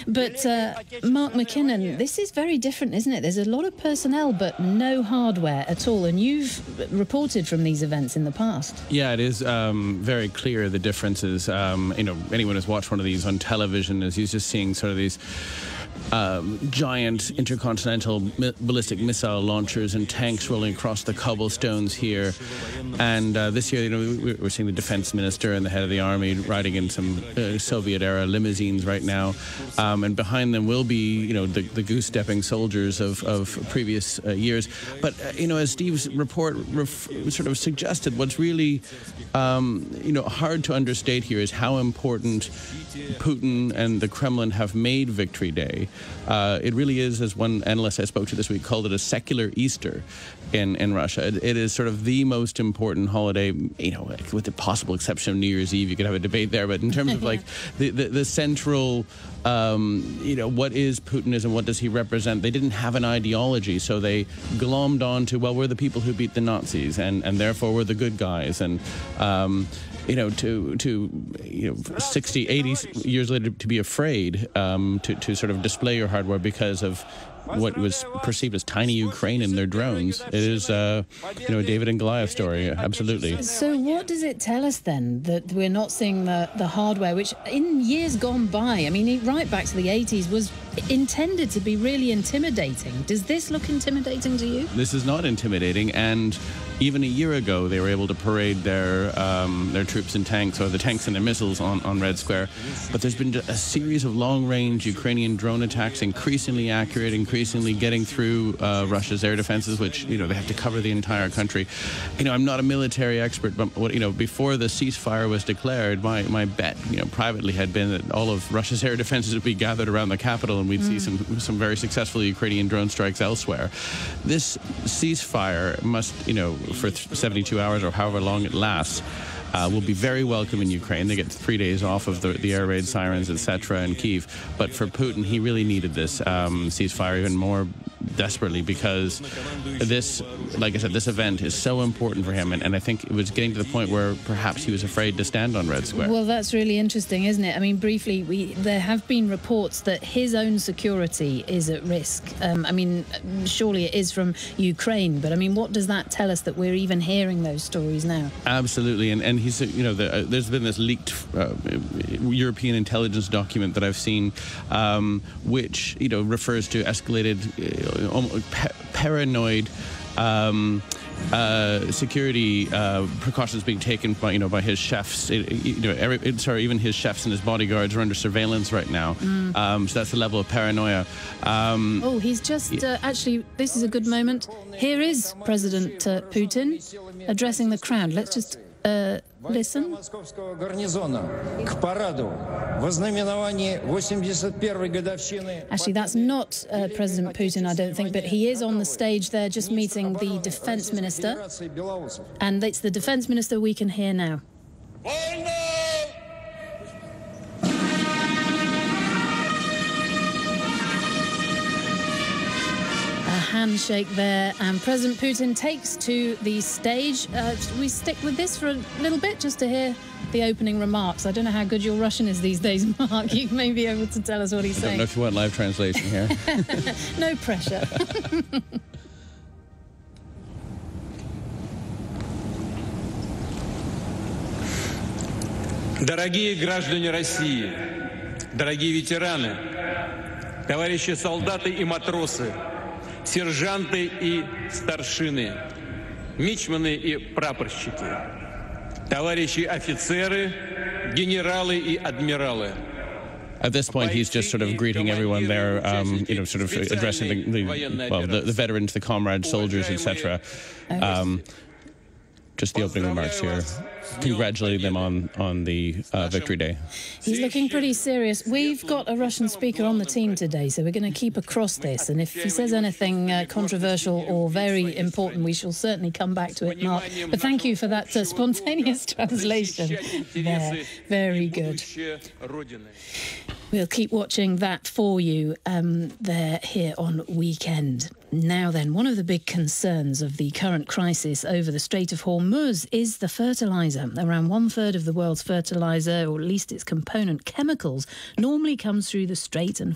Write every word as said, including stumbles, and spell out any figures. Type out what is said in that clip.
But uh, Mark McKinnon, this is very different, isn't it? There's a lot of personnel, but no hardware at all. And you've reported from these events in the past. Yeah, it is um, very clear the differences. Um, you know, anyone who's watched one of these on television is used to seeing sort of these Um, giant intercontinental mi- ballistic missile launchers and tanks rolling across the cobblestones here. And uh, this year, you know, we- we're seeing the defense minister and the head of the army riding in some uh, Soviet-era limousines right now. Um, and behind them will be, you know, the, the goose-stepping soldiers of, of previous uh, years. But, uh, you know, as Steve's report ref- sort of suggested, what's really, um, you know, hard to understate here is how important Putin and the Kremlin have made Victory Day. Uh, it really is, as one analyst I spoke to this week called it, a secular Easter in, in Russia. It, it is sort of the most important holiday, you know, with the possible exception of New Year's Eve. You could have a debate there, but in terms of like the, the, the central, um, you know, what is Putinism, what does he represent? They didn't have an ideology, so they glommed on to, well, we're the people who beat the Nazis, and, and therefore we're the good guys. And, um, you know, to, to you know, sixty, eighty years later to be afraid um, to, to sort of display your hardware because of what was perceived as tiny Ukraine and their drones. It is, uh, you know, a David and Goliath story, absolutely. So what does it tell us then, that we're not seeing the, the hardware, which in years gone by, I mean, right back to the eighties, was intended to be really intimidating? Does this look intimidating to you? This is not intimidating, and even a year ago they were able to parade their um, their troops and tanks, or the tanks and their missiles on, on Red Square. But there's been a series of long-range Ukrainian drone attacks, increasingly accurate, increasingly getting through uh, Russia's air defenses, which, you know, they have to cover the entire country. You know, I'm not a military expert, but what, you know, before the ceasefire was declared, my, my bet, you know, privately had been that all of Russia's air defenses would be gathered around the capital, and we'd mm. see some some very successful Ukrainian drone strikes elsewhere. This ceasefire must, you know, for seventy-two hours or however long it lasts, uh, will be very welcome in Ukraine. They get three days off of the, the air raid sirens, et cetera, in Kyiv. But for Putin, he really needed this um, ceasefire even more desperately, because this, like I said, this event is so important for him, and, and I think it was getting to the point where perhaps he was afraid to stand on Red Square. Well, that's really interesting, isn't it? I mean, briefly, we, there have been reports that his own security is at risk. Um, I mean, surely it is from Ukraine, but I mean, what does that tell us that we're even hearing those stories now? Absolutely, and, and he's, you know, the, uh, there's been this leaked uh, European intelligence document that I've seen, um, which, you know, refers to escalated uh, pa- paranoid um, uh, security uh, precautions being taken by, you know, by his chefs. It, you know, every, it, sorry, even his chefs and his bodyguards are under surveillance right now. Mm. Um, so that's the level of paranoia. Um, oh, he's just uh, actually. This is a good moment. Here is President uh, Putin addressing the crowd. Let's just uh, listen. Actually, that's not uh, President Putin, I don't think, but he is on the stage there just meeting the defense minister. And it's the defense minister we can hear now. Handshake there, and President Putin takes to the stage. Uh, we stick with this for a little bit just to hear the opening remarks. I don't know how good your Russian is these days, Mark. You may be able to tell us what he's I saying. I don't know if you want live translation here. No pressure. Дорогие граждане России, дорогие ветераны, товарищи солдаты и матросы, сержанты и старшины, мичманы и прапорщики, товарищи офицеры, генералы и адмиралы. At this point, he's just sort of greeting everyone there, um, you know, sort of addressing the, the well, the, the veterans, the comrades, soldiers, et cetera. Um, just the opening remarks here, congratulating them on, on the uh, Victory Day. He's looking pretty serious. We've got a Russian speaker on the team today, so we're going to keep across this. And if he says anything uh, controversial or very important, we shall certainly come back to it, Mark. But thank you for that uh, spontaneous translation there. Very good. We'll keep watching that for you um, there here on Weekend. Now then, one of the big concerns of the current crisis over the Strait of Hormuz is the fertiliser. Around one-third of the world's fertiliser, or at least its component chemicals, normally comes through the strait and